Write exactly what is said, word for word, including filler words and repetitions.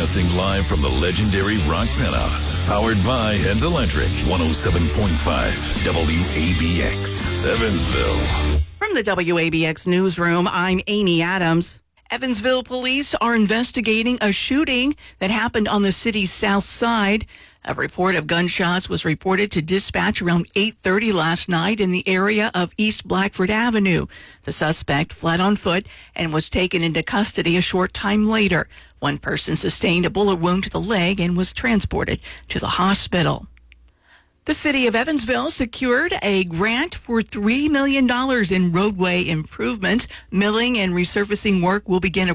Broadcasting live from the legendary Rock Penthouse. Powered by Heads Electric. one oh seven point five W A B X, Evansville. From the W A B X newsroom, I'm Amy Adams. Evansville police are investigating a shooting that happened on the city's south side. A report of gunshots was reported to dispatch around eight thirty last night in the area of East Blackford Avenue. The suspect fled on foot and was taken into custody a short time later. One person sustained a bullet wound to the leg and was transported to the hospital. The city of Evansville secured a grant for three million dollars in roadway improvements. Milling and resurfacing work will begin